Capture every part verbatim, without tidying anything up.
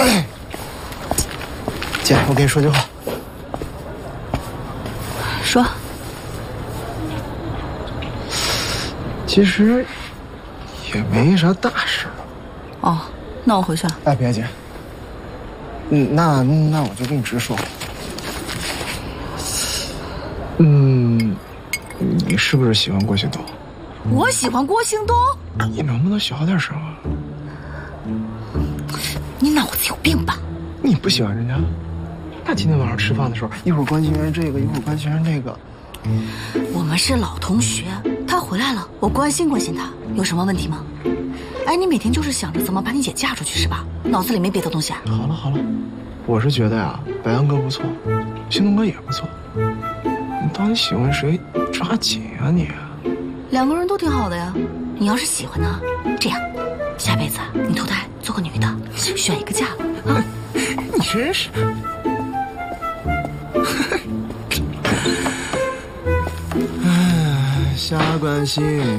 姐，我跟你说句话。 说。 其实也没啥大事。 哦，那我回去了。 哎，别姐。嗯，那那我就跟你直说。嗯，你是不是喜欢郭兴东？ 我喜欢郭兴东？ 你能不能小点声啊？ 你脑子有病吧？ 你不喜欢人家？那今天晚上吃饭的时候，一会儿关心人这个，一会儿关心人那个。 我们是老同学，他回来了，我关心关心他，有什么问题吗？哎，你每天就是想着怎么把你姐嫁出去是吧？脑子里没别的东西啊？ 好了好了，我是觉得呀，白杨哥不错，兴东哥也不错。你到底喜欢谁？抓紧啊你！ 两个人都挺好的呀。你要是喜欢呢，这样，下辈子你投胎做个女的，选一个嫁了啊！ 你真是。唉，瞎关心。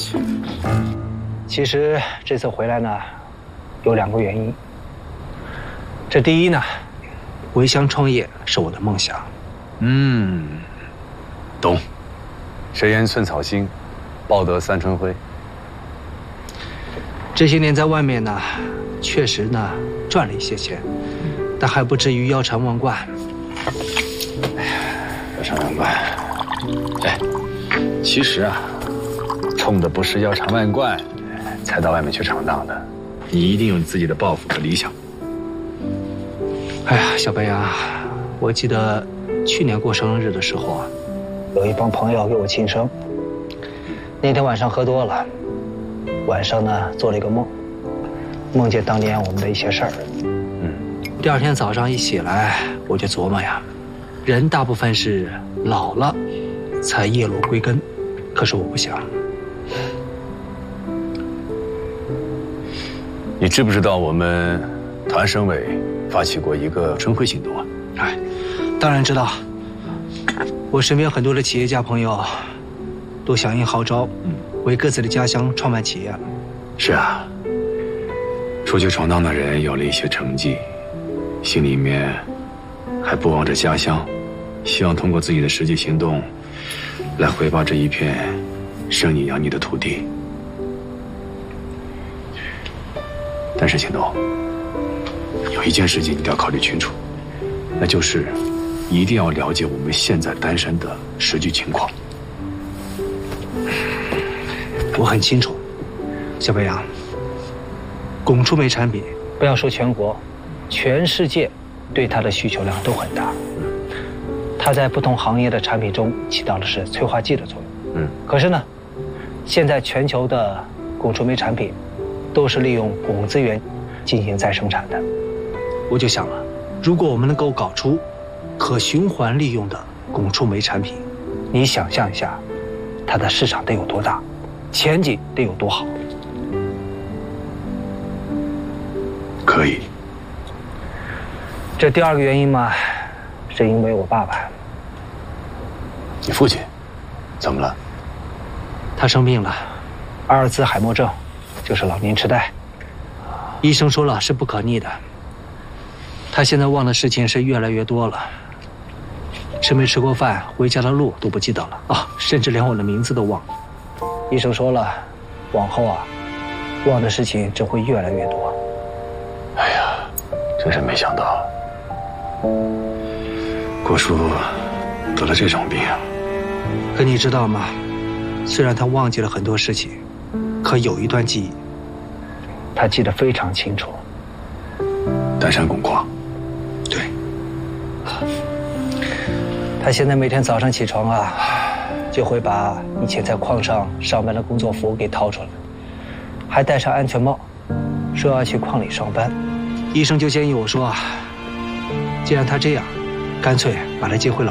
其实这次回来呢，有两个原因。这第一呢，回乡创业是我的梦想。 嗯，懂。谁言寸草心，报得三春晖。 这些年在外面呢，确实呢赚了一些钱，但还不至于腰缠万贯。 哎呀，腰缠万贯。哎，其实啊，冲的不是腰缠万贯，才到外面去闯荡的。你一定有自己的抱负和理想。 哎呀，小白杨，我记得去年过生日的时候啊，有一帮朋友给我庆生。那天晚上喝多了，晚上呢做了一个梦，梦见当年我们的一些事儿。嗯，第二天早上一起来，我就琢磨呀，人大部分是老了才叶落归根，可是我不想。 你知不知道我们团省委发起过一个春晖行动啊？ 哎，当然知道。我身边很多的企业家朋友都响应号召，嗯，为各自的家乡创办企业。 是啊，出去闯荡的人有了一些成绩，心里面还不忘着家乡，希望通过自己的实际行动来回报这一片生你养你的土地。但是秦东，有一件事情你一定要考虑清楚，那就是一定要了解我们现在丹山的实际情况。我很清楚，小白杨，汞触媒产品，不要说全国，全世界对它的需求量都很大。它在不同行业的产品中起到的是催化剂的作用。嗯，可是呢，现在全球的汞触媒产品都是利用汞资源进行再生产的。我就想了，如果我们能够搞出可循环利用的汞触媒产品，你想象一下，它的市场得有多大，前景得有多好。 可以。 这第二个原因嘛，是因为我爸爸。 你父亲怎么了？ 他生病了，阿尔兹海默症，就是老年痴呆。医生说了是不可逆的。他现在忘的事情是越来越多了，吃没吃过饭，回家的路都不记得了啊、哦，甚至连我的名字都忘了。医生说了，往后啊，忘的事情只会越来越多。 哎呀，真是没想到，郭叔得了这种病。 可你知道吗？虽然他忘记了很多事情，可有一段记忆，他记得非常清楚。 丹山汞矿。 对。他现在每天早上起床啊，就会把以前在矿上上班的工作服给掏出来，还戴上安全帽，说要去矿里上班。医生就建议我说啊，既然他这样，干脆把他接回老